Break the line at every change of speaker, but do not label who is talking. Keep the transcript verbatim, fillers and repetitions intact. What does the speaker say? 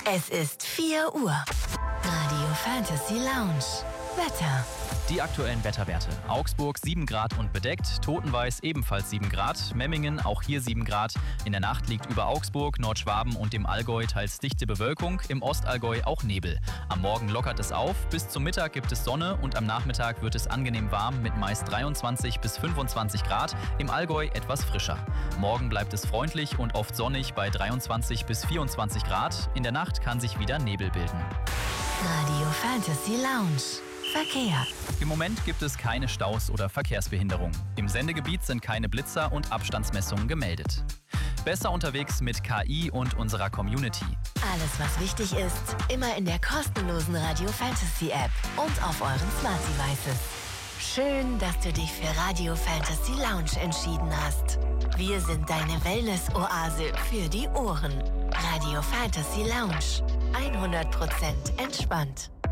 Es ist vier Uhr. Radio Fantasy Lounge. Wetter.
Die aktuellen Wetterwerte. Augsburg sieben Grad und bedeckt, Totenvais ebenfalls sieben Grad, Memmingen auch hier sieben Grad. In der Nacht liegt über Augsburg, Nordschwaben und dem Allgäu teils dichte Bewölkung, im Ostallgäu auch Nebel. Am Morgen lockert es auf, bis zum Mittag gibt es Sonne und am Nachmittag wird es angenehm warm mit meist dreiundzwanzig bis fünfundzwanzig Grad, im Allgäu etwas frischer. Morgen bleibt es freundlich und oft sonnig bei dreiundzwanzig bis vierundzwanzig Grad, in der Nacht kann sich wieder Nebel bilden.
Radio Fantasy Lounge. Verkehr.
Im Moment gibt es keine Staus oder Verkehrsbehinderung. Im Sendegebiet sind keine Blitzer und Abstandsmessungen gemeldet. Besser unterwegs mit K I und unserer Community.
Alles, was wichtig ist, immer in der kostenlosen Radio Fantasy App und auf euren Smart Devices. Schön, dass du dich für Radio Fantasy Lounge entschieden hast. Wir sind deine Wellness-Oase für die Ohren. Radio Fantasy Lounge. hundert Prozent entspannt.